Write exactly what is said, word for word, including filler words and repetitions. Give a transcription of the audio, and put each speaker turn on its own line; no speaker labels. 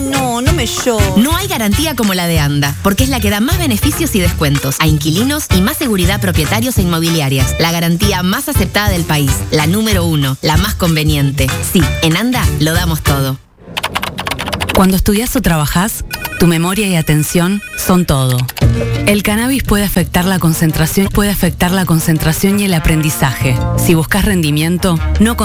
Ay, no, no me llores.
No hay garantía como la de ANDA, porque es la que da más beneficios y descuentos a inquilinos y más seguridad a propietarios e inmobiliarias. La garantía más aceptada del país, la número uno, la más conveniente. Sí, en ANDA lo damos todo.
Cuando estudias o trabajás, tu memoria y atención son todo. El cannabis puede afectar la concentración, puede afectar la concentración y el aprendizaje. Si buscas rendimiento, no